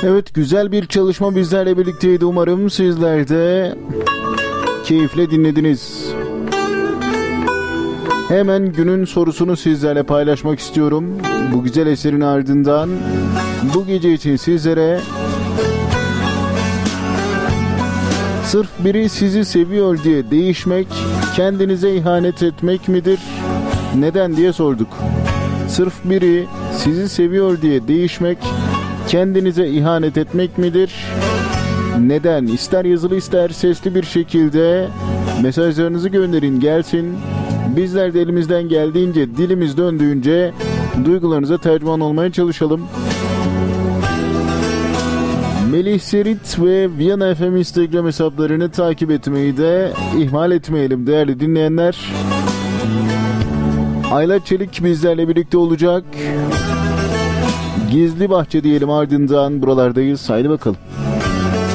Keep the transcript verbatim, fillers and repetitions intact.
Evet, güzel bir çalışma bizlerle birlikteydi. Umarım sizler de keyifle dinlediniz. Hemen günün sorusunu sizlerle paylaşmak istiyorum. Bu güzel eserin ardından bu gece için sizlere sırf biri sizi seviyor diye değişmek, kendinize ihanet etmek midir? Neden diye sorduk. Sırf biri sizi seviyor diye değişmek, kendinize ihanet etmek midir? Neden? İster yazılı ister sesli bir şekilde mesajlarınızı gönderin, gelsin. Bizler de elimizden geldiğince, dilimiz döndüğünce duygularınıza tercüman olmaya çalışalım. Melih Serit ve Viyana F M Instagram hesaplarını takip etmeyi de ihmal etmeyelim değerli dinleyenler. Ayla Çelik bizlerle birlikte olacak. Gizli Bahçe diyelim, ardından buralardayız. Haydi bakalım.